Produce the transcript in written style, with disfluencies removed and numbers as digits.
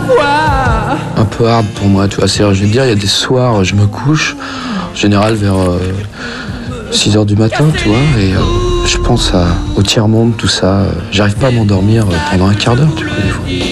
Un peu hard pour moi, tu vois. C'est-à-dire, je vais te dire, il y a des soirs, je me couche, en général vers 6h du matin, tu vois, et je pense au tiers-monde, tout ça. J'arrive pas à m'endormir pendant un quart d'heure, tu vois, des fois.